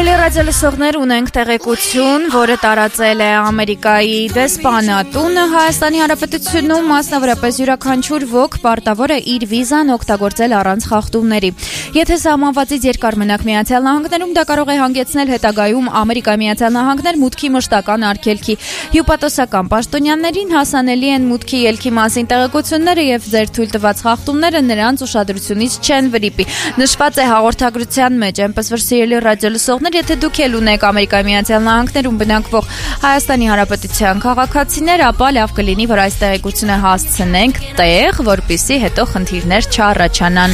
Սիրելի ռադիոլսողներ, ունենք տեղեկություն, որը տարածել է Ամերիկայի դեսպանատունը Հայաստանի Հանրապետությունում, մասնավորապես յուրաքանչյուր ոք պարտավոր է իր վիզան օգտագործել առանց խախտումների։ Եթե սահմանվածից երկար մնաք Միացյալ Նահանգներում, դա կարող է հանգեցնել հետագայում Ամերիկայի Միացյալ Նահանգներ մուտքի մշտական արգելքի։ Հյուպատոսական պաշտոնյաներին հասանելի են մուտքի ելքի մասին տեղեկությունները եւ ձեր թույլ տված խախտումները նրանց ուշադրությունից չեն վրիպի։ Նշված է հաղորդագրության մեջ, այնպես որ սիրելի ռադիոլսողներ, եթե դուք էլ ունեք Ամերիկայի Միացյալ Նահանգներում բնակվող Հայաստանի Հանրապետության քաղաքացիներ, ապա լավ կլինի, որ այս տեղեկությունը հասցնենք տեղ, որպեսզի հետո խնդիրներ չառաջանան։